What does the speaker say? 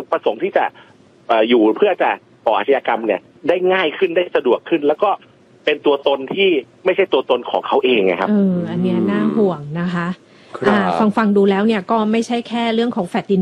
ประสงค์ที่จะอยู่เพื่อจะก่ออาชญากรรมเนี่ยได้ง่ายขึ้นได้สะดวกขึ้นแล้วก็เป็นตัวตนที่ไม่ใช่ตัวตนของเขาเองไงครับอันเนี้ยน่าห่วงนะคะฟังดูแล้วเนี่ยก็ไม่ใช่แค่เรื่องของแฟลตดิน